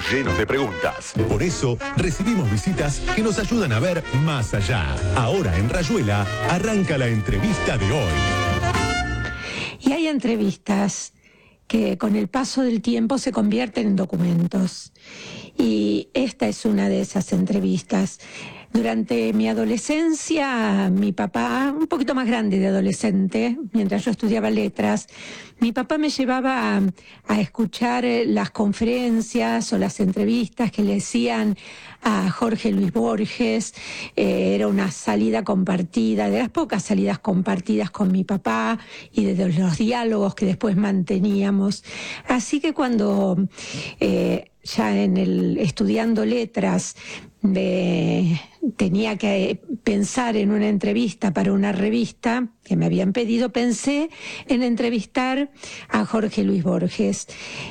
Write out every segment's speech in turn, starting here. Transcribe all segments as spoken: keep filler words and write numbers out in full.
Estamos llenos de preguntas. Por eso, recibimos visitas que nos ayudan a ver más allá. Ahora en Rayuela, arranca la entrevista de hoy. Y hay entrevistas que con el paso del tiempo se convierten en documentos. Y esta es una de esas entrevistas. Durante mi adolescencia, mi papá, un poquito más grande de adolescente, mientras yo estudiaba letras, mi papá me llevaba a, a escuchar las conferencias o las entrevistas que le hacían a Jorge Luis Borges. Eh, era una salida compartida, de las pocas salidas compartidas con mi papá y de los diálogos que después manteníamos. Así que cuando eh, ya en el estudiando letras de, tenía que pensar en una entrevista para una revista que me habían pedido, pensé en entrevistar a Jorge Luis Borges.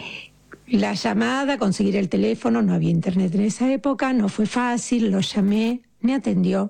La llamada, conseguir el teléfono, no había internet en esa época, no fue fácil, lo llamé, me atendió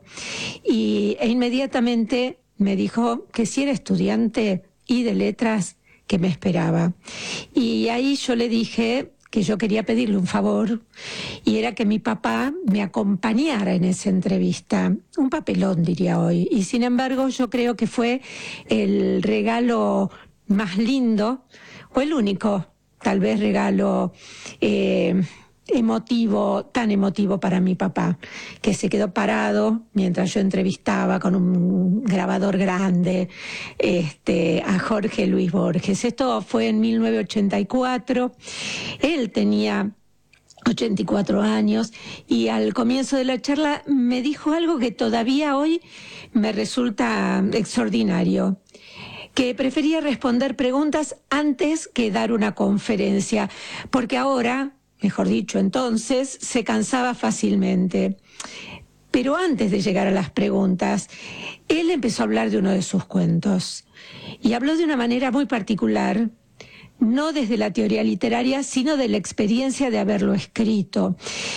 y, e inmediatamente me dijo que si era estudiante y de letras, que me esperaba. Y ahí yo le dije que yo quería pedirle un favor, y era que mi papá me acompañara en esa entrevista. Un papelón, diría hoy. Y sin embargo, yo creo que fue el regalo más lindo, o el único, tal vez, regalo eh, emotivo, tan emotivo para mi papá, que se quedó parado mientras yo entrevistaba con un grabador grande este, a Jorge Luis Borges. Esto fue en mil novecientos ochenta y cuatro. Él tenía ochenta y cuatro años y al comienzo de la charla me dijo algo que todavía hoy me resulta extraordinario, que prefería responder preguntas antes que dar una conferencia, porque ahora, mejor dicho, entonces, se cansaba fácilmente. Pero antes de llegar a las preguntas, él empezó a hablar de uno de sus cuentos. Y habló de una manera muy particular, no desde la teoría literaria, sino de la experiencia de haberlo escrito.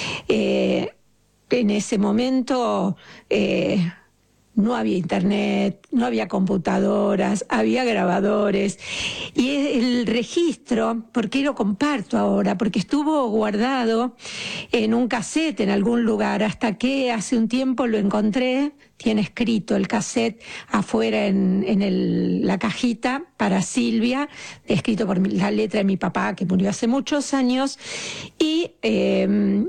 Eh, en ese momento eh, no había internet, no había computadoras, había grabadores. Y el registro, porque lo comparto ahora, porque estuvo guardado en un cassette en algún lugar, hasta que hace un tiempo lo encontré, tiene escrito el cassette afuera en, en el, la cajita para Silvia, escrito por mi, la letra de mi papá, que murió hace muchos años, y eh,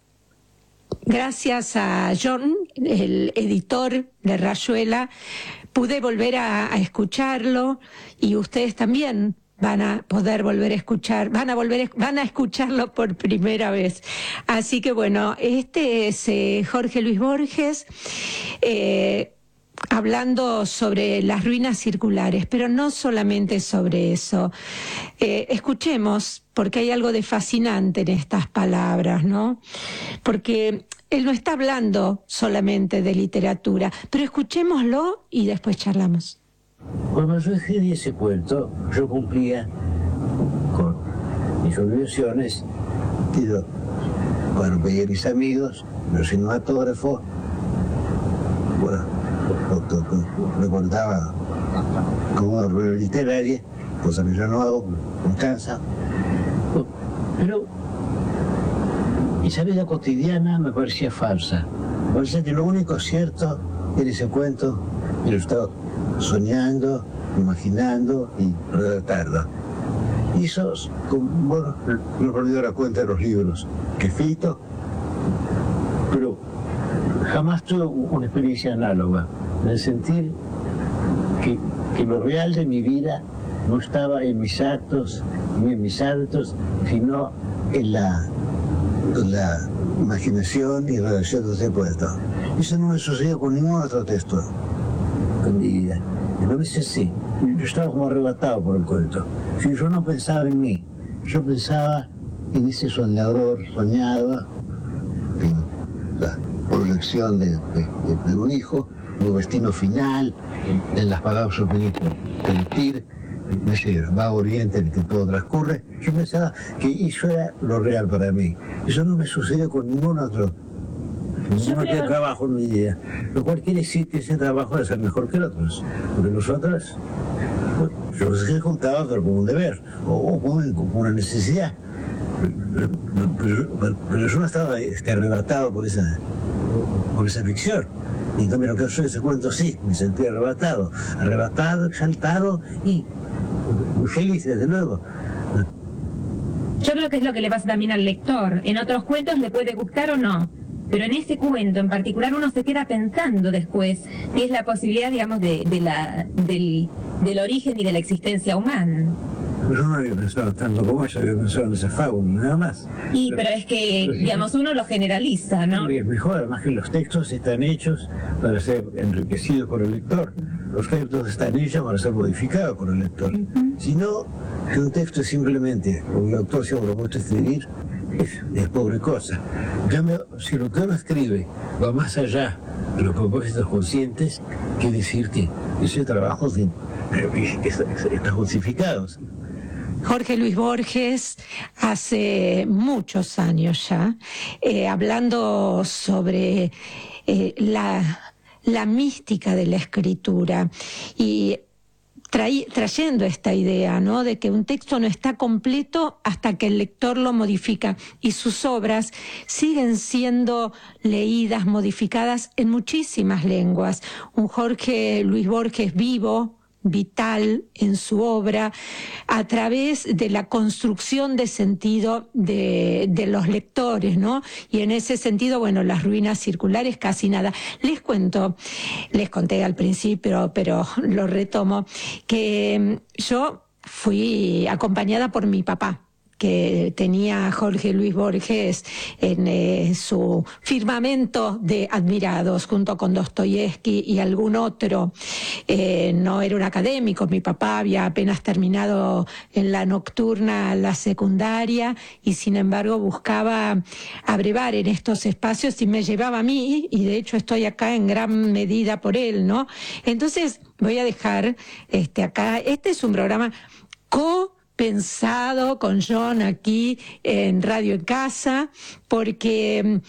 gracias a John, el editor de Rayuela, pude volver a, a escucharlo, y ustedes también van a poder volver a escuchar, van a volver, van a escucharlo por primera vez. Así que bueno, este es eh, Jorge Luis Borges, eh, hablando sobre las ruinas circulares, pero no solamente sobre eso. Eh, escuchemos, porque hay algo de fascinante en estas palabras, ¿no? Porque él no está hablando solamente de literatura, pero escuchémoslo y después charlamos. Cuando yo escribí ese cuento, yo cumplía con mis obligaciones. Y yo, bueno, pedí a mis amigos, los cinematógrafos, bueno, me contaba como una rueda literaria, cosa que yo no hago, me cansa. Pero esa vida cotidiana me parecía falsa. Me parecía que lo único cierto era ese cuento, y lo estaba soñando, imaginando y redactando. Y eso, como, bueno, me he perdido la cuenta de los libros que he escrito, pero jamás tuve una experiencia análoga, en el sentir que, que lo real de mi vida no estaba en mis actos ni en mis hábitos, sino en la, en la imaginación y redacción de ese cuento. Eso no me sucedió con ningún otro texto en mi vida. Y a veces sí, yo estaba como arrebatado por el cuento. Si yo no pensaba en mí, yo pensaba en ese soñador soñado, en la proyección de, de, de un hijo, un destino final, en, en las palabras del Tir, en ese vago oriente en el que todo transcurre. Yo pensaba que eso era lo real para mí. Eso no me sucedió con ningún otro. Ningún otro trabajo en mi vida. Lo cual quiere decir que ese trabajo debe ser mejor que el otro. Porque los otros, bueno, yo los he contado como un deber, o, o como una necesidad. Pero, pero, pero yo no estaba este, arrebatado por esa, por esa ficción. Y en cambio, en el caso de ese cuento, sí, me sentí arrebatado. Arrebatado, exaltado y muy feliz, desde luego. Yo creo que es lo que le pasa también al lector. En otros cuentos le puede gustar o no, pero en ese cuento en particular uno se queda pensando después que es la posibilidad, digamos, de, de la, del, del origen y de la existencia humana. Pero no había pensado tanto como ella, había pensado en esa fábula, nada más. Y pero es que, digamos, uno lo generaliza, ¿no? Y es mejor, además que los textos están hechos para ser enriquecidos por el lector. Los textos están hechos para ser modificados por el lector. Uh-huh. Si no, que un texto es simplemente, como el autor se ha propuesto escribir, es, es pobre cosa. En cambio, si el autor escribe, va más allá de los propósitos conscientes, quiere decir que ese trabajo de, eh, está, está justificado. Jorge Luis Borges, hace muchos años ya, eh, hablando sobre eh, la, la mística de la escritura y traí, trayendo esta idea, ¿no?, de que un texto no está completo hasta que el lector lo modifica, y sus obras siguen siendo leídas, modificadas en muchísimas lenguas. Un Jorge Luis Borges vivo, vital en su obra, a través de la construcción de sentido de, de los lectores, ¿no? Y en ese sentido, bueno, Las ruinas circulares, casi nada. Les cuento, les conté al principio, pero lo retomo, que yo fui acompañada por mi papá, que tenía Jorge Luis Borges en eh, su firmamento de admirados, junto con Dostoyevsky y algún otro. Eh, no era un académico, mi papá había apenas terminado en la nocturna la secundaria y sin embargo buscaba abrevar en estos espacios y me llevaba a mí, y de hecho estoy acá en gran medida por él, ¿no? Entonces voy a dejar este acá, este es un programa co pensado con John aquí en Radio en Casa, porque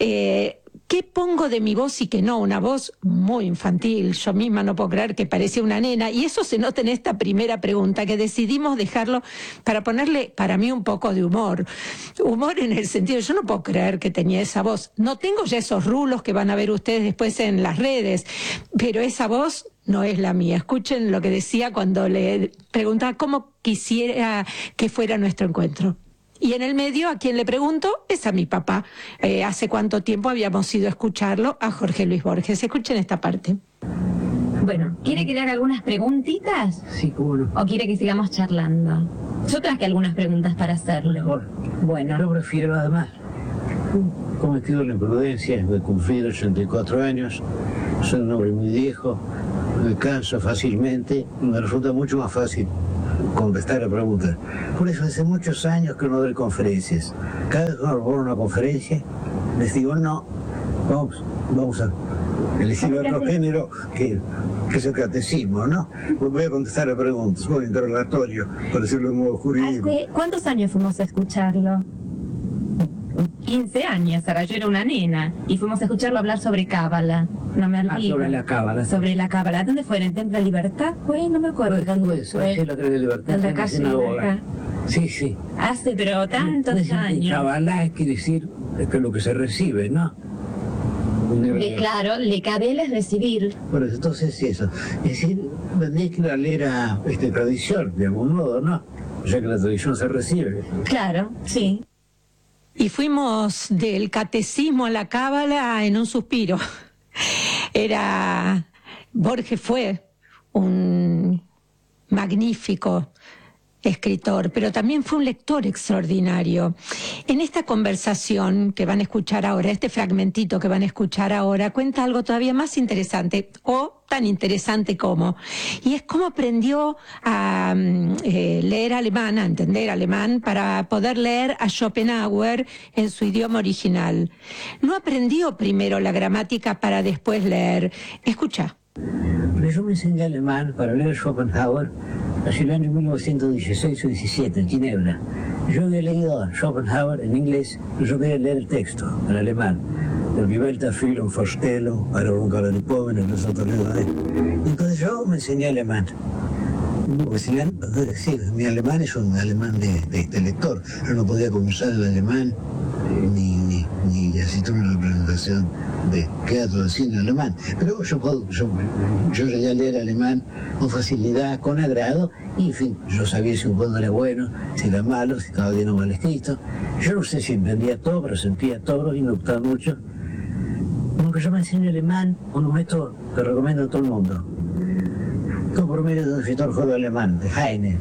eh, ¿qué pongo de mi voz y qué no? Una voz muy infantil, yo misma no puedo creer que parecía una nena, y eso se nota en esta primera pregunta, que decidimos dejarlo para ponerle, para mí, un poco de humor. Humor en el sentido, yo no puedo creer que tenía esa voz. No tengo ya esos rulos que van a ver ustedes después en las redes, pero esa voz no es la mía. Escuchen lo que decía cuando le preguntaba cómo quisiera que fuera nuestro encuentro. Y en el medio, a quien le pregunto, es a mi papá. Eh, hace cuánto tiempo habíamos ido a escucharlo a Jorge Luis Borges. Escuchen esta parte. Bueno, ¿quiere que le haga algunas preguntitas? Sí, cómo no. ¿O quiere que sigamos charlando? Yo traje algunas preguntas para hacerlo. Mejor. Bueno. Yo prefiero, además, cometido la imprudencia de cumplir ochenta y cuatro años. Soy un hombre muy viejo, me canso fácilmente, me resulta mucho más fácil contestar la pregunta. Por eso hace muchos años que no doy conferencias. Cada vez que me voy a una conferencia, les digo, no, vamos, vamos a elegir otro género que, que es el catecismo, ¿no? Voy a contestar la pregunta, es un interrogatorio, por decirlo de modo jurídico. ¿Hace cuántos años fuimos a escucharlo? quince años, ahora yo era una nena, y fuimos a escucharlo hablar sobre cábala. No me olvido. Ah, sobre la cábala. Sobre la cábala. ¿Dónde fue? ¿En el Templo de Libertad? Fue, no me acuerdo. ¿Dónde fue? Sí, la de Libertad. En la calle de acá. Sí, sí. Hace, pero tantos años. Cábala quiere decir que lo que se recibe, ¿no? Eh, claro, le cabela es recibir. Bueno, entonces sí, eso. Es decir, tendría que ir a leer a este, tradición, de algún modo, ¿no? Ya que la tradición se recibe. Claro, sí. Y fuimos del catecismo a la cábala en un suspiro. Era, Borges fue un magnífico escritor, pero también fue un lector extraordinario. En esta conversación que van a escuchar ahora, este fragmentito que van a escuchar ahora, cuenta algo todavía más interesante, o tan interesante como, y es cómo aprendió a eh, leer alemán, a entender alemán, para poder leer a Schopenhauer en su idioma original. No aprendió primero la gramática para después leer. Escucha. Yo me enseñé alemán para leer Schopenhauer hacia el año mil novecientos dieciséis o diecisiete, en Ginebra. Yo había leído a Schopenhauer en inglés, pero yo quería leer el texto en alemán. El Die Welt der vielen Vorstellungen, eine Ungarn Pomen, en los otros libros. Entonces yo me enseñé alemán. Pues, sí, mi alemán es un alemán de, de, de lector. Yo no podía comenzar el alemán eh, ni, ni, ni asistir a una representación de teatro de cine alemán. Pero yo, puedo, yo, yo llegué a leer alemán con facilidad, con agrado, y en fin, yo sabía si un cuento era bueno, si era malo, si estaba bien o mal escrito. Yo no sé si entendía todo, pero sentía todo y me gustaba mucho. Aunque yo me enseñé alemán, un método que recomiendo a todo el mundo. Todo por medio de un escritor joven alemán, de Heine.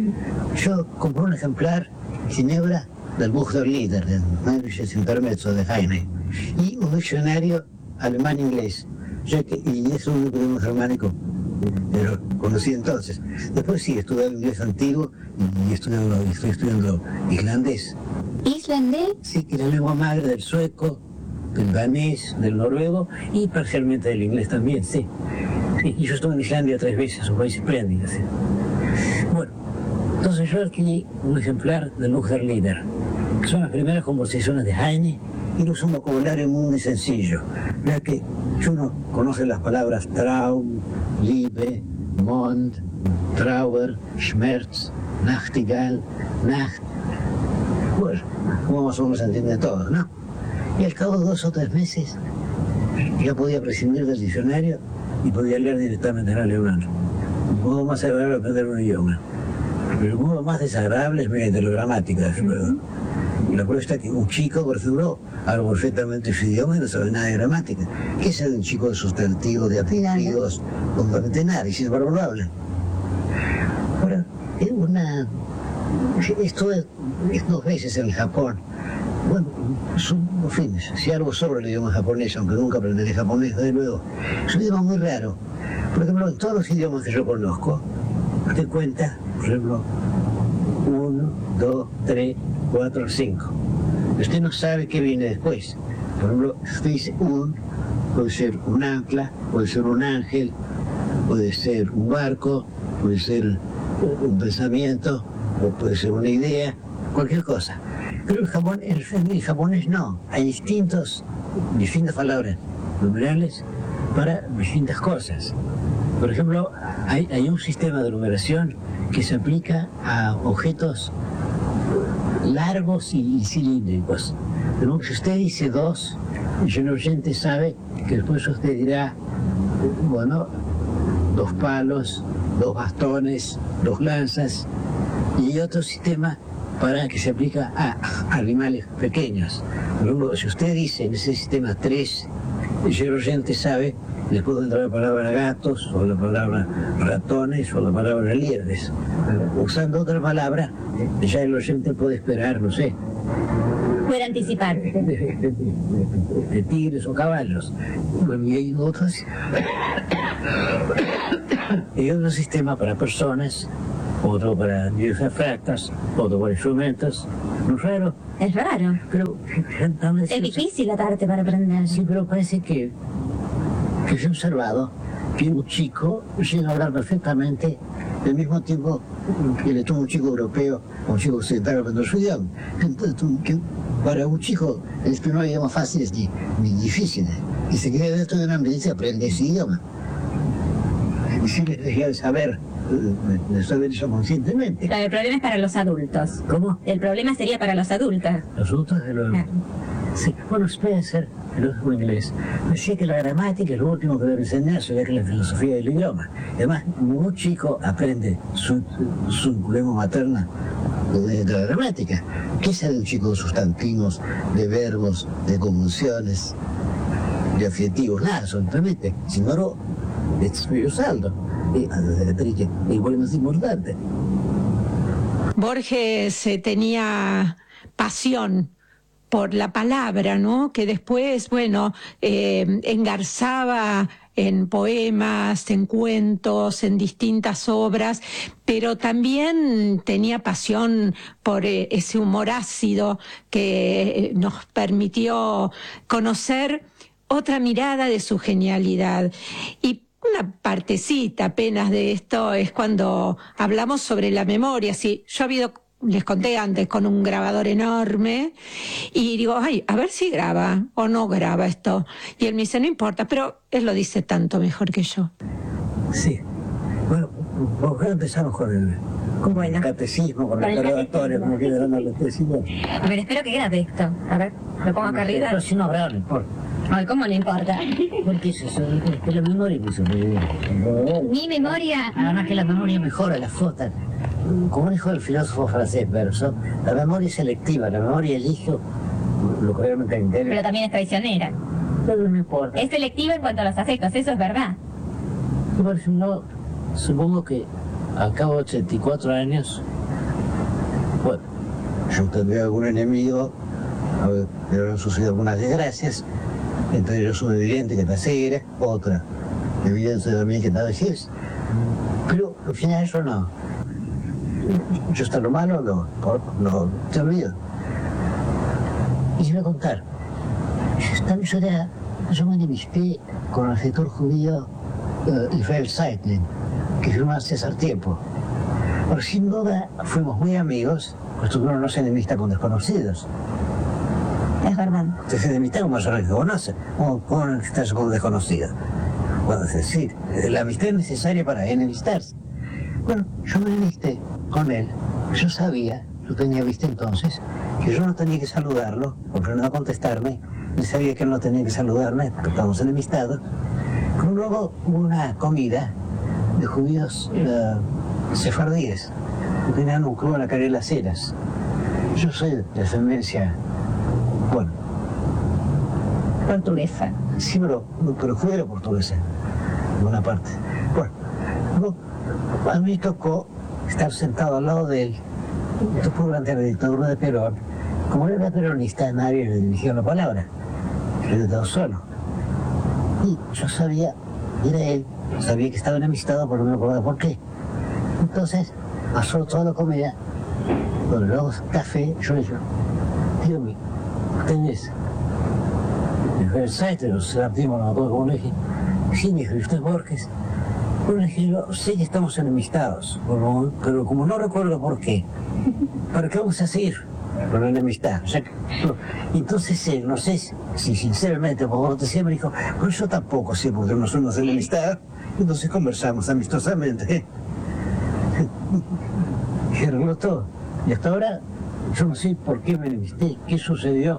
Yo compré un ejemplar, Ginebra, del Buch der Lieder, del Männliches Intermezzo de Heine, y un diccionario alemán-inglés, ya que, y es un idioma germánico, pero conocí entonces. Después sí, estudié inglés antiguo y estudiando, estoy estudiando islandés. ¿Islandés? Sí, que es la lengua madre del sueco, del danés, del noruego y parcialmente del inglés también, sí. Sí, y yo estuve en Islandia tres veces, un país espléndido, sí. Bueno, entonces yo adquirí un ejemplar del Buch der Lieder, que son las primeras composiciones de Heine, y no es un vocabulario muy sencillo, ya que yo no conoce las palabras Traum, Liebe, Mond, Trauer, Schmerz, Nachtigall, Nacht. Bueno, como más o menos entiende todo, ¿no? Y al cabo de dos o tres meses ya podía prescindir del diccionario y podía leer directamente en alemán. El modo más agradable de aprender un idioma. Pero el modo más desagradable es mediante la gramática, desde luego. Y la prueba está que un chico, por ejemplo, habla perfectamente su idioma y no sabe nada de gramática. ¿Qué sabe un chico de sustantivos, de adjetivos? Completamente nada, y sin embargo lo habla. Ahora, es una... Estuve dos veces en Japón. Bueno, son, en fin, si algo sobre el idioma japonés, aunque nunca aprenderé japonés, desde luego, es un idioma muy raro. Por ejemplo, en todos los idiomas que yo conozco, usted cuenta, por ejemplo, uno, dos, tres, cuatro, cinco. Usted no sabe qué viene después. Por ejemplo, usted dice un, puede ser un ancla, puede ser un ángel, puede ser un barco, puede ser un pensamiento, o puede ser una idea, cualquier cosa. Pero el, Japón, el, el japonés no, hay distintos, distintas palabras numerales para distintas cosas. Por ejemplo, hay, hay un sistema de numeración que se aplica a objetos largos y, y cilíndricos. Pero si usted dice dos, el oyente sabe que después usted dirá, bueno, dos palos, dos bastones, dos lanzas, y hay otro sistema para que se aplica a animales pequeños. Por ejemplo, si usted dice en ese sistema tres, el oyente sabe, después vendrá la palabra gatos, o la palabra ratones, o la palabra liebres. Usando otra palabra, ya el oyente puede esperar, no sé, puede anticipar. De, de, de, de, de tigres o caballos. Bueno, y hay otros, hay otro sistema para personas, otro para diversas fractas, otro para instrumentos. ¿No es raro? Es raro. Pero, es difícil atarte para aprender. Sí, pero parece que, que yo he observado que un chico llega a hablar perfectamente al mismo tiempo que le toma un chico europeo o un chico occidental aprender su idioma. Entonces, que para un chico el primer idioma fácil es ni, ni difícil. Y se queda dentro de una ambiente y aprende ese idioma. Y si le deja de saber, de saber eso conscientemente. Claro, el problema es para los adultos. ¿Cómo? El problema sería para los adultos. Los adultos de los... Claro. Sí, bueno, Spencer, filósofo inglés, decía que la gramática es lo último que debe enseñarse, ya que la filosofía del idioma. Además, un chico aprende su, su lengua materna de, de la gramática. ¿Qué sabe un chico de sustantivos, de verbos, de conjunciones, de adjetivos? Nada, absolutamente. Sin embargo, estoy usando. Y igual es importante. Borges eh, tenía pasión por la palabra, ¿no? Que después, bueno, eh, engarzaba en poemas, en cuentos, en distintas obras, pero también tenía pasión por eh, ese humor ácido que nos permitió conocer otra mirada de su genialidad. Y una partecita apenas de esto es cuando hablamos sobre la memoria. Sí, yo he habido, les conté antes, con un grabador enorme y digo, ay, a ver si graba o no graba esto. Y él me dice, no importa, pero él lo dice tanto mejor que yo. Sí. Bueno, ¿por qué empezamos con el Bueno. catecismo, con Con el el interrogatorio, como quiere ganar el catecismo? A ver, espero que grabe esto. A ver, lo pongo acá arriba. Pero si no habrá, no importa. Ay, ¿cómo no importa? ¿Por qué es eso? Es que la memoria que sobrevive. Mi memoria... Además que la memoria mejora las fotos. Como dijo el filósofo francés Bergson, la memoria es selectiva, la memoria elige lo que realmente interesa. Pero también es traicionera. Pero no importa. Es selectiva en cuanto a los afectos, eso es verdad. Por ejemplo, supongo que al cabo de ochenta y cuatro años, bueno, yo tendría algún enemigo, a ver, me habrán sucedido algunas desgracias, entre ellos una evidente que la ceguera, otra evidente también que la vejez, pero al final eso no. Yo está lo malo, no, no te olvido. Y yo voy a contar, esta vez era, yo me enemisté con el escritor judío uh, Israel Zeitlin, que firmó a César Tiempo. Pero sin duda fuimos muy amigos, pues uno no se enemista con desconocidos. Es verdad. Usted se enemista con personas que conoce, o con estar con desconocidos. Bueno, es decir, la amistad es necesaria para enemistarse. Bueno, yo me enemisté con él. Yo sabía, yo tenía visto entonces, que yo no tenía que saludarlo, porque no iba a contestarme, y sabía que él no tenía que saludarme, porque estábamos enemistados. Pero luego hubo una comida de judíos uh, sefardíes, que tenían un club en la calle de las Heras. Yo soy de descendencia, bueno, Portuguesa. sí, pero, pero judía portuguesa, en buena parte. Bueno, luego, a mí tocó estar sentado al lado de él, tocó durante la dictadura de Perón. Como él era peronista, nadie le dirigió la palabra, yo estaba solo. Y yo sabía, era él, sabía que estaba enemistado, pero no me acordaba por qué. Entonces, pasó toda la comida, con luego café, yo le dije, Dios mío, usted es el Saiter, o sea, no me acuerdo cómo le dije, sí, me dijo, ¿usted Borges? Bueno, le dije, yo sé que estamos enemistados, pero, pero como no recuerdo por qué, ¿para qué vamos a seguir con la enemistad? O sea, no. Entonces, eh, no sé si sinceramente, por favor, siempre dijo, pues yo tampoco sé por qué no somos enemistad, entonces conversamos amistosamente. Y arregló todo. Y hasta ahora, yo no sé por qué me enemisté, qué sucedió.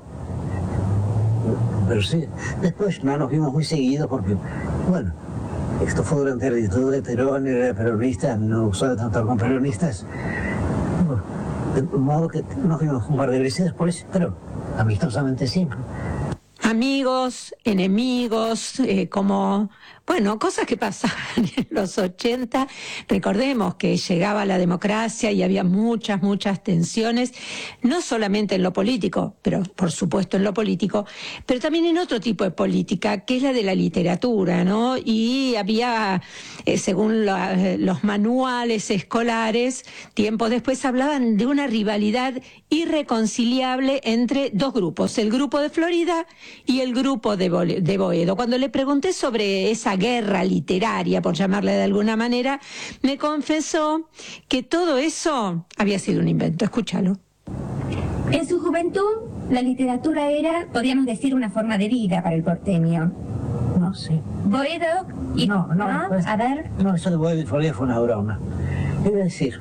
Pero sí, después no nos vimos muy seguidos porque, bueno, esto fue durante la dictadura de Perón, era peronista, no usaba tanto con peronistas. Bueno, de modo que nos vimos un par de veces después, pero amistosamente siempre. Amigos, enemigos, eh, como, bueno, cosas que pasaban en los ochenta. Recordemos que llegaba la democracia y había muchas, muchas tensiones, no solamente en lo político, pero por supuesto en lo político, pero también en otro tipo de política, que es la de la literatura, ¿no? Y había, eh, según la, los manuales escolares, tiempo después hablaban de una rivalidad irreconciliable entre dos grupos, el grupo de Florida y el grupo de, Bo de Boedo. Cuando le pregunté sobre esa guerra literaria, por llamarla de alguna manera, me confesó que todo eso había sido un invento. Escúchalo. En su juventud, la literatura era, podríamos decir, una forma de vida para el porteño. No sé. Boedo y... No, no, ¿Ah? pues, A ver... No, eso de Boedo y Florida fue una broma. Es decir,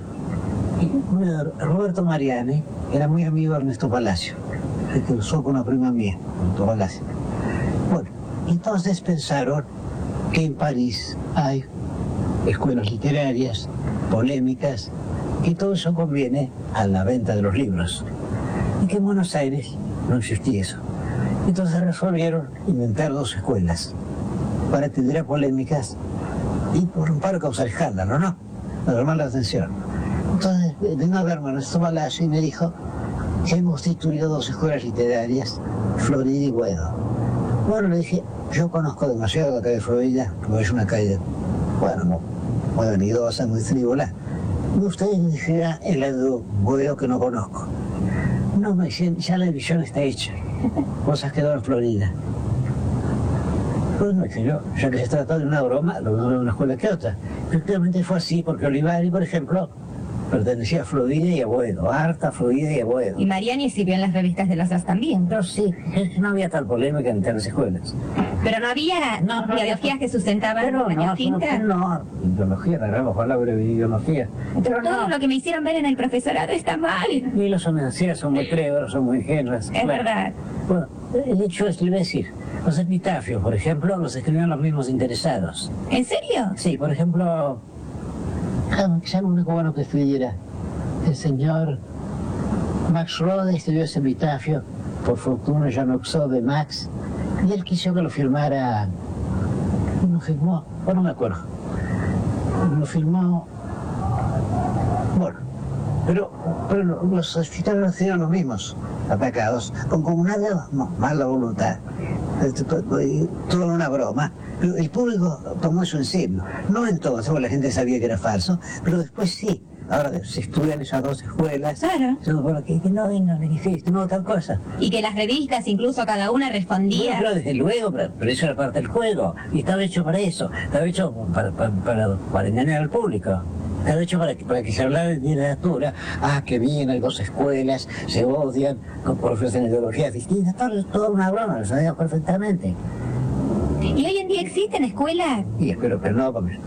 Roberto Mariani era muy amigo de Ernesto Palacio, el que usó con una prima mía, Ernesto Palacio. Bueno, entonces pensaron que en París hay escuelas literarias, polémicas, y todo eso conviene a la venta de los libros. Y que en Buenos Aires no existía eso. Entonces resolvieron inventar dos escuelas para atender a polémicas y por un paro causar escándalo, ¿no? Para llamar la atención. Entonces vino a verme Ernesto Palacio y me dijo que hemos constituido dos escuelas literarias, Florida y Boedo. Bueno, le dije, yo conozco demasiado la calle de Florida, porque es una calle, bueno, muy, muy venidosa, muy frívola. Y ustedes me dijeran el de Boedo que no conozco. No, me dicen, ya la división está hecha. Cosas quedó en Florida. Bueno, yo, ya que se trata de una broma, lo mismo de una escuela que otra. Efectivamente fue así, porque Olivari, por ejemplo, pertenecía a Florida y a Boedo, harta Florida y a Boedo. Y Mariani escribió en las revistas de los dos también. Pero sí, no había tal polémica entre las escuelas. Pero no había no, no, ideologías que sustentaban Pero una no, distinta. no, no, biología, agarramos palabras de biología. Pero todo lo que me hicieron ver en el profesorado está mal. Y los universidades son muy crédulos, son muy ingenuos. Es verdad. Bueno, el hecho es, le voy a decir, los epitafios, por ejemplo, los escribían los mismos interesados. ¿En serio? Sí, por ejemplo, quizá un único bueno que escribiera, el señor Max Rode escribió ese epitafio, por fortuna ya no usó de Max, y él quiso que lo firmara, lo firmó, bueno, no me acuerdo, lo firmó, bueno, pero, pero los escritores fueron los mismos atacados, con, con una mala voluntad, toda una broma. Pero el público tomó eso en serio, no entonces, porque la gente sabía que era falso, pero después sí. Ahora se estudian esas dos escuelas, claro. Bueno, que, que no venga manifiesto, no tal cosa. Y que las revistas, incluso cada una respondía. Bueno, pero desde luego, pero, pero eso era parte del juego, y estaba hecho para eso, estaba hecho para, para, para, para engañar al público. Estaba hecho para que, para que se hablara de literatura. Ah, que bien, hay dos escuelas, se odian, profesan ideologías distintas, todo, toda una broma, lo sabíamos perfectamente. ¿Y hoy en día existen escuelas? Y espero que no, porque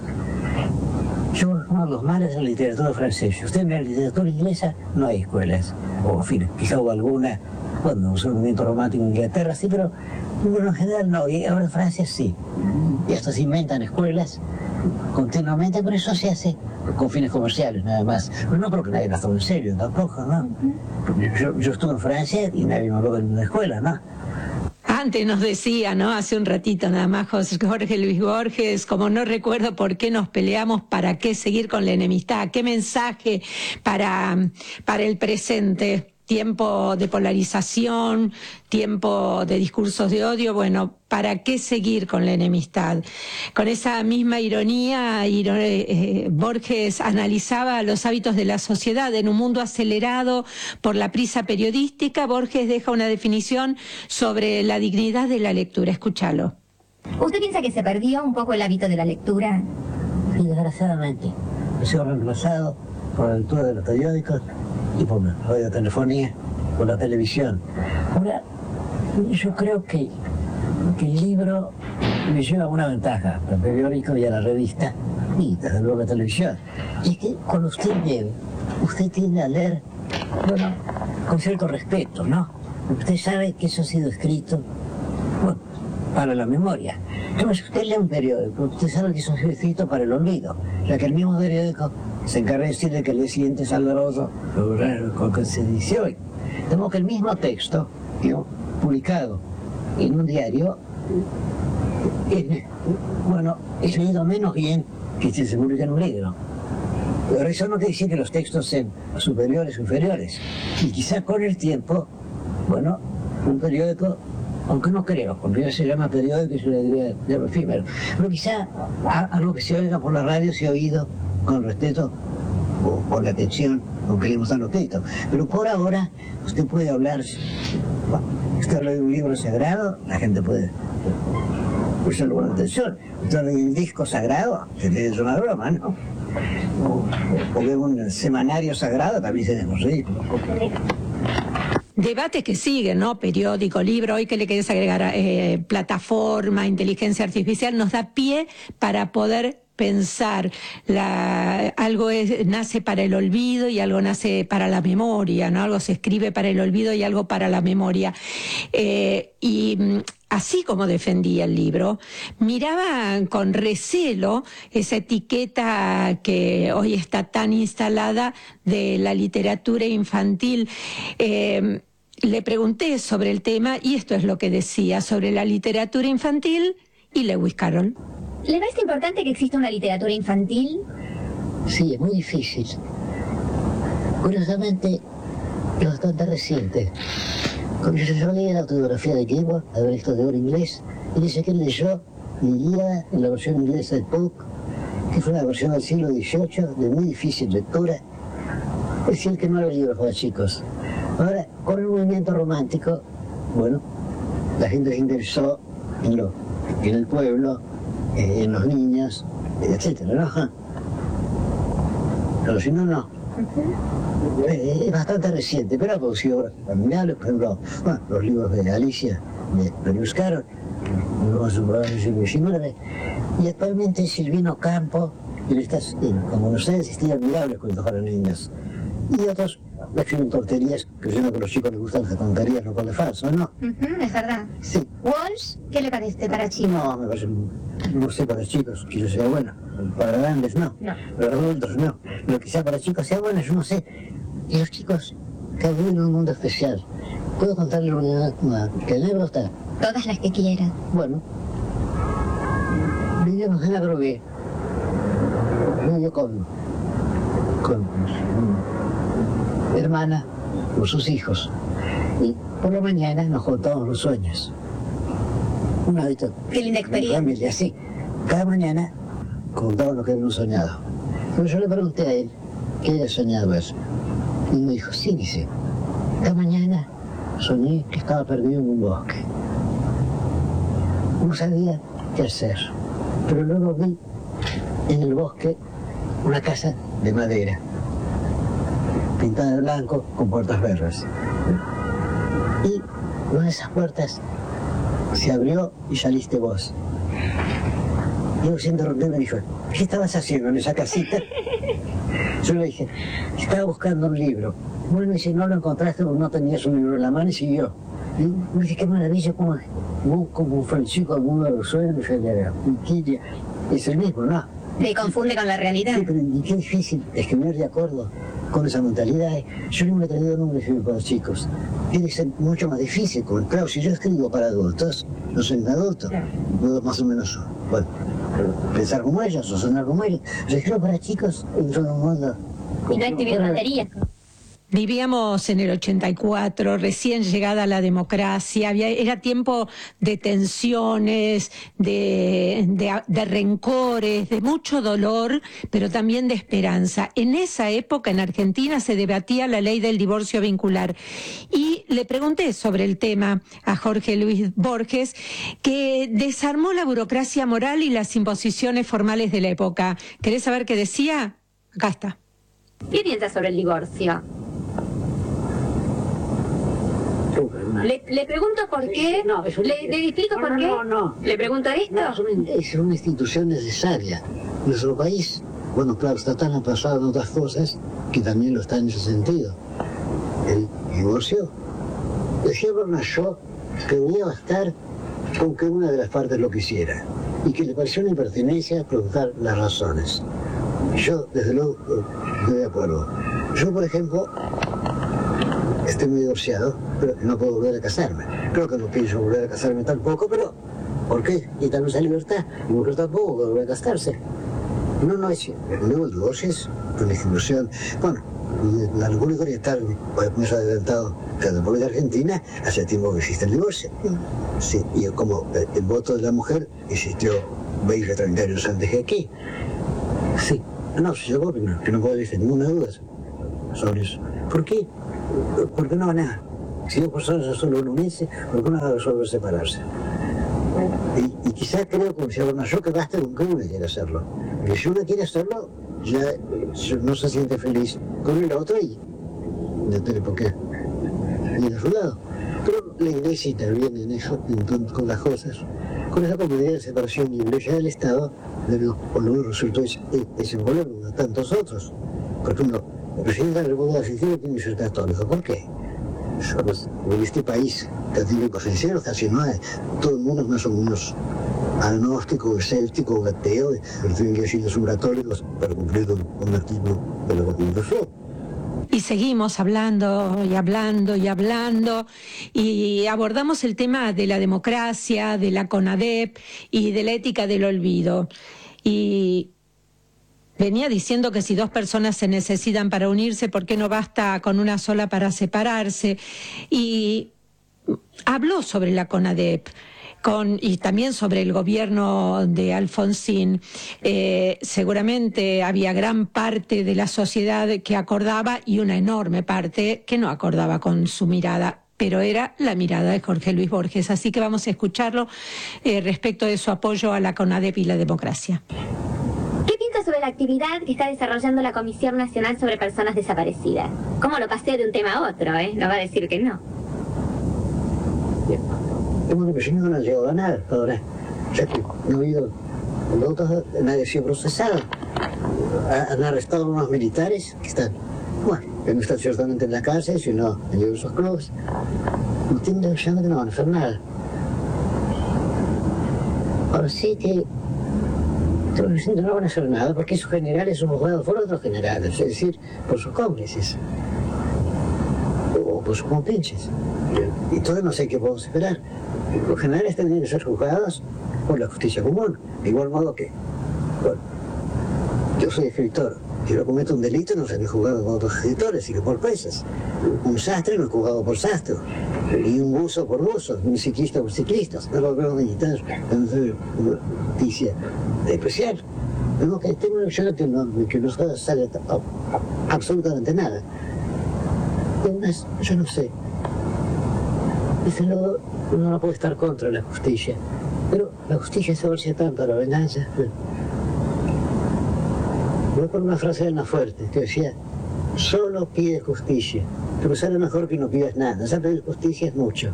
yo, uno de los males de la literatura francesa. Usted en la literatura inglesa no hay escuelas, o en fin, quizá hubo alguna, cuando hubo un movimiento romántico en Inglaterra, sí, pero, pero en general no, y ahora en Francia sí. Y hasta se inventan escuelas continuamente, pero eso se hace con fines comerciales nada más. Pero no creo que nadie la tome en serio tampoco, ¿no? Yo, yo estuve en Francia y nadie me habló en una escuela, ¿no? Antes nos decía, ¿no? Hace un ratito nada más Jorge Luis Borges, como no recuerdo por qué nos peleamos, para qué seguir con la enemistad, qué mensaje para, para el presente. Tiempo de polarización, tiempo de discursos de odio, bueno, ¿para qué seguir con la enemistad? Con esa misma ironía, iro- eh, Borges analizaba los hábitos de la sociedad en un mundo acelerado por la prisa periodística. Borges deja una definición sobre la dignidad de la lectura. Escúchalo. ¿Usted piensa que se perdió un poco el hábito de la lectura? Sí, desgraciadamente. Ha sido reemplazado por la lectura de los periódicos y por la radiotelefonía, por la televisión. Ahora, yo creo que, que el libro me lleva una ventaja al periódico y a la revista, y desde luego a la televisión. Y es que cuando usted lee, usted tiende a leer, bueno, con cierto respeto, ¿no? Usted sabe que eso ha sido escrito, bueno, para la memoria. Pero si usted lee un periódico, usted sabe que eso ha sido escrito para el olvido, ya que el mismo periódico se encarga de decirle que el día siguiente saldrá otro, con que se dice hoy. De modo que el mismo texto, digo, publicado en un diario, es, bueno, es leído menos bien que si se publica en un libro. Pero eso no quiere decir que los textos sean superiores o inferiores. Y quizá con el tiempo, bueno, un periódico, aunque no creo, porque se llama periódico y se le diría de efímero, pero quizá algo que se oiga por la radio se ha oído con respeto o por la atención con que le gustan los textos. Pero por ahora, usted puede hablar, bueno, usted habla de un libro sagrado, la gente puede prestarle buena atención. Usted habla de un disco sagrado, se le es una broma, ¿no? O, o de un semanario sagrado, también se es ridículo. Debate que sigue, ¿no? Periódico, libro, hoy que le querés agregar eh, plataforma, inteligencia artificial, nos da pie para poder pensar, la, algo es, nace para el olvido y algo nace para la memoria, ¿no? Algo se escribe para el olvido y algo para la memoria. Eh, y así como defendía el libro, miraba con recelo esa etiqueta que hoy está tan instalada de la literatura infantil. Eh, le pregunté sobre el tema y esto es lo que decía sobre la literatura infantil y Lewis Carroll. ¿Le parece importante que exista una literatura infantil? Sí, es muy difícil. Curiosamente, es bastante reciente. Cuando yo leí la autobiografía de Gilbert, el historiador inglés, y dice que él leyó Ilíada en la versión inglesa de Pope, que fue una versión del siglo dieciocho, de muy difícil lectura. Es decir, que no era libros para chicos. Ahora, con el movimiento romántico, bueno, la gente se interesó en, lo, en el pueblo, eh, en los niños, etcétera, ¿no? Pero si no, no. Eh, es bastante reciente, pero ha producido obras formidables, por ejemplo, bueno, los libros de Alicia, de Lewis Carroll, los del siglo diecinueve, y actualmente Silvino Campo Y en estas, como Buenos Aires, existían admirables cuentos para niños. Y otros escriben tonterías, creyendo que a los chicos les gustan las tonterías, lo cual es falso, ¿no? Uh-huh, es verdad. Sí. Walsh, ¿qué le parece para chicos? No, me parece, no sé para chicos, que yo sea bueno. Para grandes no. No. Para adultos no. Lo que sea para chicos sea bueno, yo no sé. Y los chicos que viven en un mundo especial. ¿Puedo contarle una, una qué anécdota? Todas las que quiera. Bueno. Vivíamos en la Grove. Vivió con, con su hermana, con sus hijos. Y por la mañana nos contábamos los sueños. Un hábito. Qué linda experiencia. Familia, sí. Cada mañana contaban lo que habíamos soñado. Pero yo le pregunté a él qué había soñado eso. Y me dijo, sí, dice, esta mañana soñé que estaba perdido en un bosque. No sabía qué hacer. Pero luego vi en el bosque una casa de madera, pintada de blanco, con puertas verdes. Y una de esas puertas se abrió y saliste vos. Yo sin interrumpir me dijo, ¿qué estabas haciendo en esa casita? Yo le dije, estaba buscando un libro. Bueno, y si no lo encontraste, no tenías un libro en la mano, y siguió. Y me dije, qué maravilla, como, como fue el chico, alguno de los sueños, es el mismo, ¿no? Me confunde con la realidad. Sí, pero y qué difícil escribir de acuerdo con esa mentalidad. Yo no me he tenido nunca escribir para chicos. Tiene que ser mucho más difícil. Claro, si yo escribo para adultos, no soy un adulto. Puedo más o menos, bueno, pensar como ellos o sonar como ellos. Yo escribo para chicos dentro de un mundo. Y no escribir baterías. Vivíamos en el ochenta y cuatro, recién llegada la democracia, había, era tiempo de tensiones, de, de, de rencores, de mucho dolor, pero también de esperanza. En esa época en Argentina se debatía la ley del divorcio vincular y le pregunté sobre el tema a Jorge Luis Borges, que desarmó la burocracia moral y las imposiciones formales de la época. ¿Querés saber qué decía? Acá está. ¿Qué piensas sobre el divorcio? Le, le pregunto por qué, No, es un- le, le explico No, por no, qué. no, no. ¿Le pregunto esto? No, es, una, es una institución necesaria. Nuestro país, bueno, claro, está tan atrasado en otras cosas que también lo está en ese sentido. El divorcio. Decía Bernard Shaw que debía bastar con que una de las partes lo quisiera y que le pareció una impertinencia preguntar las razones. Yo, desde luego, estoy de acuerdo. Yo, por ejemplo, estoy muy divorciado, pero no puedo volver a casarme. Creo que no pienso volver a casarme tampoco, pero ¿por qué? Y también esa libertad. Y mujer tampoco puede volver a casarse. No, no es luego el divorcio es una institución. Bueno, la República Oriental, pues me ha adelantado que en la República Argentina hace tiempo que existe el divorcio. Sí, y como el, el voto de la mujer existió veinte, treinta años antes que aquí. Sí, no, yo creo que no, que no puede haber ninguna duda sobre eso. ¿Por qué? Porque no, nada. Si dos personas ya solo unirse, ¿por qué no van a resolver separarse? Y, y quizás creo, como decía Bernard Shaw, que basta con que uno quiera hacerlo. Y si uno quiere hacerlo, ya eh, no se siente feliz con el otro y no tiene por qué ir a su lado. Pero la Iglesia interviene en eso, en, con las cosas. Con esa comunidad de separación y iglesia del Estado, pero por lo menos resultó es, es, es envolverlo a tantos otros. Por ejemplo, el presidente de la República Argentina tiene que ser católico. ¿Por qué? Somos, en este país católico sincero casi no hay. Todo el mundo es más o menos agnóstico, escéptico, ateo, pero tienen que decir que son católicos para cumplir con un artículo de la Constitución. Y seguimos hablando y hablando y hablando y abordamos el tema de la democracia, de la CONADEP y de la ética del olvido. Y venía diciendo que si dos personas se necesitan para unirse, ¿por qué no basta con una sola para separarse? Y habló sobre la CONADEP. Con, y también sobre el gobierno de Alfonsín. Eh, seguramente había gran parte de la sociedad que acordaba y una enorme parte que no acordaba con su mirada, pero era la mirada de Jorge Luis Borges. Así que vamos a escucharlo eh, respecto de su apoyo a la CONADEP y la democracia. ¿Qué piensa sobre la actividad que está desarrollando la Comisión Nacional sobre Personas Desaparecidas? ¿Cómo lo pasé de un tema a otro, eh? No va a decir que no. Bien. Hemos impresionado que no ha llegado a nada ahora. Ya que no ha habido votos, nadie ha sido procesado. han arrestado a unos militares que están, bueno, que no están ciertamente en la cárcel, sino en diversos clubes. No tienen la impresión de que no van a hacer nada. Ahora sí que no van a hacer nada porque esos generales son juzgados por otros generales, es decir, por sus cómplices o por sus compinches. Y entonces no sé qué podemos esperar. Los generales tendrían que ser juzgados por la justicia común, de igual modo que, bueno, yo soy escritor, si yo cometo un delito no seré juzgado por otros escritores, sino por jueces. Un sastre no es juzgado por sastre, y un buzo por buzo, un ciclista por ciclistas. No lo veo militar, no soy una noticia especial. Vemos que tengo una visión que no, que no sale absolutamente nada. Además, yo no sé. Desde luego, uno no puede estar contra la justicia, pero la justicia se asocia tanto a la venganza. Voy por una frase de Ana Fuerte que decía: solo pide justicia, pero será mejor que no pidas nada. O sea, pedir justicia es mucho.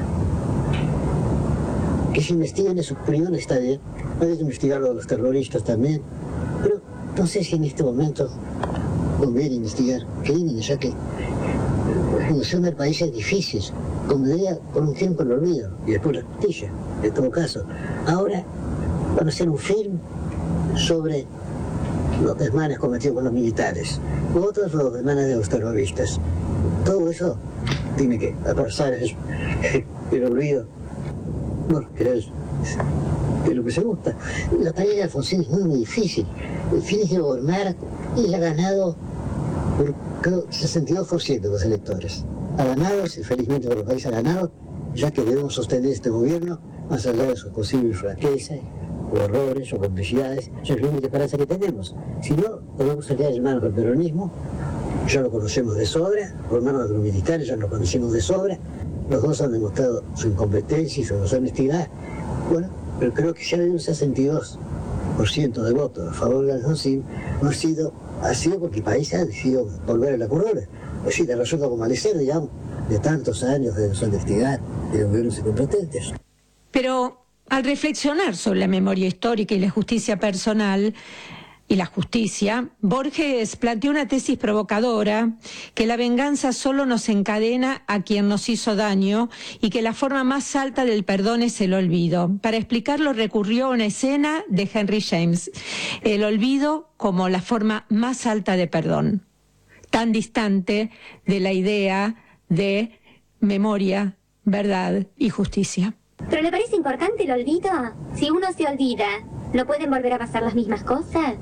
Que se investiguen esos crímenes está bien, puedes investigar a los terroristas también, pero no sé si en este momento conviene investigar crímenes, ya que la función del país es difícil, convendría por un tiempo el olvido y después la justicia, en todo caso. Ahora van a hacer un film sobre los desmanes cometidos por los militares, otros los desmanes de los terroristas. Todo eso tiene que pasar el, el olvido. Bueno, que es, es lo que se gusta. La tarea de Alfonsín es muy, muy difícil. El fin de gobernar y ha ganado por creo, sesenta y dos por ciento de los electores. Ha ganado, felizmente por el país ha ganado, ya que debemos sostener este gobierno más allá de sus posibles fraquezas o errores o complicidades. Es la única esperanza que tenemos. Si no, podemos salir de manos del peronismo. Ya lo conocemos de sobra, por manos de los militares ya lo conocemos de sobra. Los dos han demostrado su incompetencia y su deshonestidad. Bueno, pero creo que ya de un sesenta y dos por ciento de votos a favor de Alfonsín no ha sido, ha sido porque el país ha decidido volver a la cordura. Es decir, le resulta como malecer, digamos, de tantos años de deshonestidad y de gobiernos incompetentes. Pero al reflexionar sobre la memoria histórica y la justicia personal y la justicia, Borges planteó una tesis provocadora, que la venganza solo nos encadena a quien nos hizo daño y que la forma más alta del perdón es el olvido. Para explicarlo recurrió a una escena de Henry James, el olvido como la forma más alta de perdón, tan distante de la idea de memoria, verdad y justicia. ¿Pero le parece importante el olvido? Si uno se olvida, ¿no pueden volver a pasar las mismas cosas?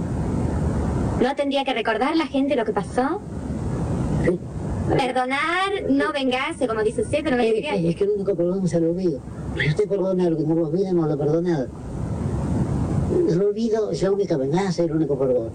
¿No tendría que recordar la gente lo que pasó? Sí. Perdonar, no vengarse, como dice usted, pero no me diga. Es que el único perdón es el olvido. Si usted perdona lo que no lo olvida, no lo ha perdonado. El olvido es la única venganza, es el único perdón.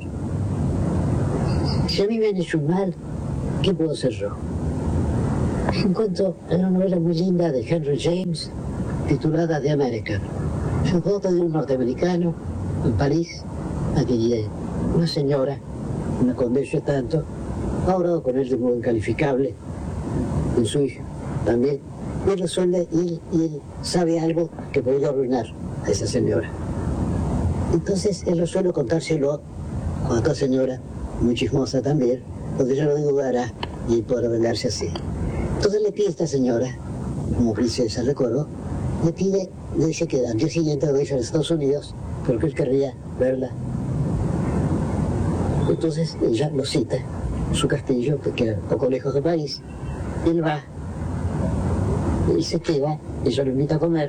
Si a mí me han hecho un mal, ¿qué puedo hacer yo? Encuentro en una novela muy linda de Henry James, titulada The American. Se trata de un norteamericano en París, a quien una señora, una condesa tanto, ha orado con él de modo incalificable, en su hija también, y él resuelve, y él, y él sabe algo que podría arruinar a esa señora. Entonces él resuelve contárselo a otra señora, muy chismosa también, donde ella lo dudará y podrá vengarse así. Entonces le pide a esta señora, como princesa, recuerdo, le pide, le dice que al día siguiente lo dice a los Estados Unidos, pero que él querría verla. Entonces ella lo cita en su castillo, que queda un poco lejos de París. Él va, y se queda, ella lo invita a comer.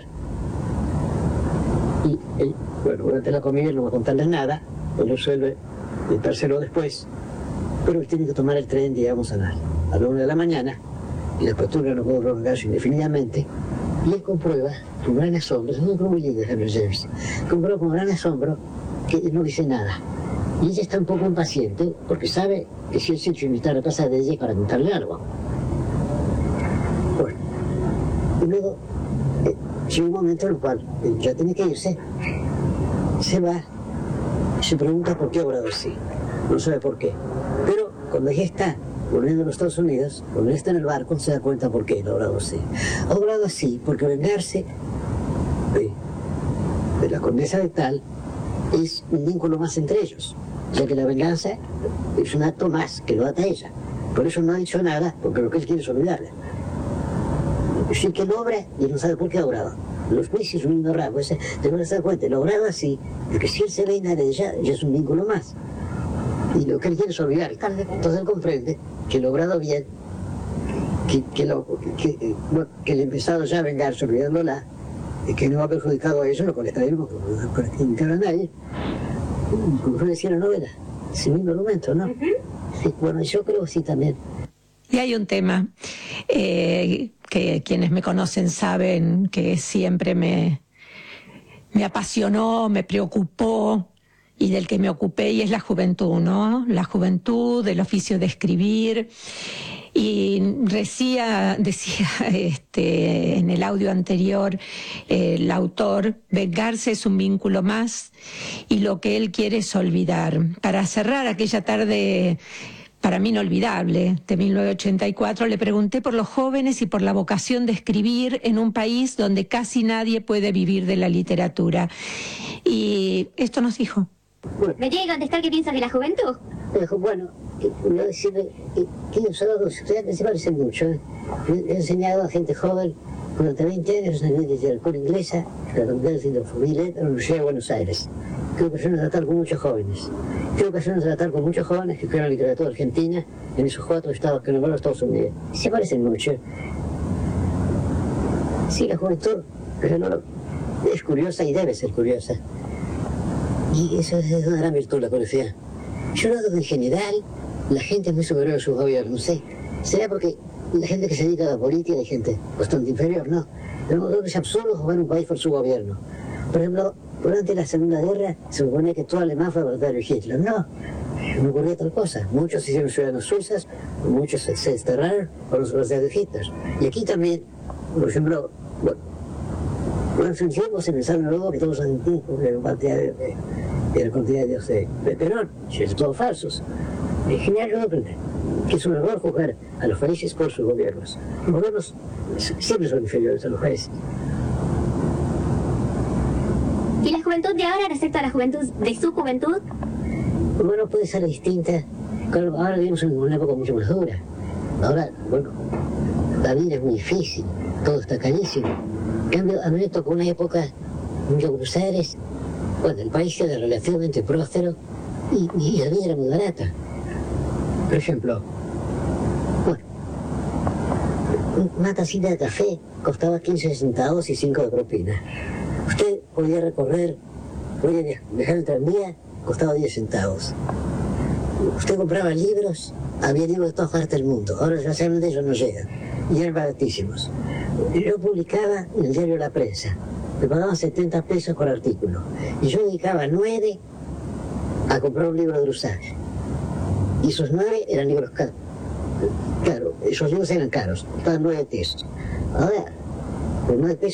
Y él, bueno, durante la comida no va a contarles nada, él resuelve invitárselo después, pero él tiene que tomar el tren, digamos, a la, a la una de la mañana, y la costumbre no puede prolongarse indefinidamente, y él comprueba con gran asombro, es un libro muy lindo de Henry James, comprueba con gran asombro que no dice nada. Y ella está un poco impaciente, porque sabe que si él se ha hecho invitar a casa de ella para contarle algo. Bueno, y luego, eh, llega un momento en el cual él ya tiene que irse, se va, se pregunta por qué ha obrado así, no sabe por qué. Pero cuando ella está volviendo a los Estados Unidos, cuando ella está en el barco, se da cuenta por qué ha obrado así. Ha obrado así porque vengarse de, de la condesa de tal es un vínculo más entre ellos. ya que la venganza es un acto más que lo ata a ella. Por eso no ha dicho nada, porque lo que él quiere es olvidarla. Sí que lo obra y no sabe por qué ha obrado. Los juicios son un mismo rango, ese, te vas a dar cuenta, lo obrado así, porque si él se venga de ella, ya es un vínculo más. Y lo que él quiere es olvidar. Entonces él comprende que lo obrado bien, que, que, lo, que, bueno, que el empezado ya a vengarse olvidándola, que no ha perjudicado a ellos, lo cual está bien, porque no perjudicar a nadie. Como yo decía en la novela, sin mismo argumento, ¿no? Sí, bueno, yo creo que sí también. Y hay un tema eh, que quienes me conocen saben que siempre me, me apasionó, me preocupó y del que me ocupé, y es la juventud, ¿no? La juventud, el oficio de escribir. Y decía, decía este, en el audio anterior eh, el autor, vengarse es un vínculo más y lo que él quiere es olvidar. Para cerrar aquella tarde para mí inolvidable, de mil novecientos ochenta y cuatro, le pregunté por los jóvenes y por la vocación de escribir en un país donde casi nadie puede vivir de la literatura. Y esto nos dijo. ¿Me tiene que contestar qué piensas de la juventud? Me dijo, bueno, voy a decirle que, que yo solo los estudiantes se parecen mucho. ¿eh? He enseñado a gente joven durante veinte años en la literatura inglesa, la Universidad de Familia, en la Universidad de Buenos Aires. Tuve ocasión de tratar con muchos jóvenes. Tuve ocasión de tratar con muchos jóvenes que estudiaron literatura argentina en esos cuatro estados que nombraron Estados Unidos. Se parecen mucho. Sí, la juventud pero no, es curiosa y debe ser curiosa. Y eso es una gran virtud, la curiosidad. Yo noto que en general la gente es muy superior a sus gobiernos, ¿sí? Será porque la gente que se dedica a la política es gente bastante inferior, ¿no? Pero creo que es absurdo jugar un país por su gobierno. Por ejemplo, durante la Segunda Guerra se supone que todo alemán fue voluntario de Hitler. No, no ocurrió tal cosa. Muchos se hicieron ciudadanos suizas, muchos se, se desterraron por los soldados de Hitler. Y aquí también, por ejemplo, bueno, durante un tiempo se pensaron luego que todos los argentinos eran partidarios de, de la cantidad de, de, de Perón, y es todo falsos. En general yo aprendí que es un error juzgar a los países por sus gobiernos. Los gobiernos siempre son inferiores a los países. ¿Y la juventud de ahora respecto a la juventud de su juventud? Bueno, puede ser distinta. Claro, ahora vivimos en una época mucho más dura. Ahora, bueno, la vida es muy difícil, todo está carísimo. En cambio, a mí me tocó una época en Buenos Aires, bueno, el país era relativamente próspero y, y la vida era muy barata. Por ejemplo, bueno, una tacita de café costaba quince centavos y cinco de propina. Usted podía recorrer, podía dejar el tranvía, costaba diez centavos. Usted compraba libros, había libros de todas partes del mundo. Ahora desgraciadamente ellos no llegan y eran baratísimos. Yo publicaba en el diario La Prensa, me pagaban setenta pesos por artículo y yo dedicaba nueve a comprar un libro de Lusac. Y esos nueve eran libros caros. Claro, esos libros eran caros, costaban nueve pesos. Ahora, por nueve pesos